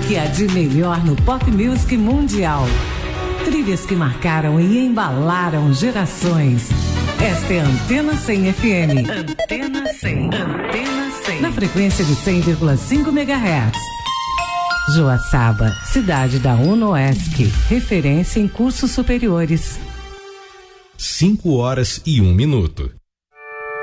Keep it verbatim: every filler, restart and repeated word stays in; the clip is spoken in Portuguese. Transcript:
que há de melhor no pop music mundial. Trilhas que marcaram e embalaram gerações. Esta é a Antena cem F M. Antena cem. Antena cem. Na frequência de cem vírgula cinco megahertz. Joaçaba, cidade da UNOESC, referência em cursos superiores. Cinco horas e um minuto.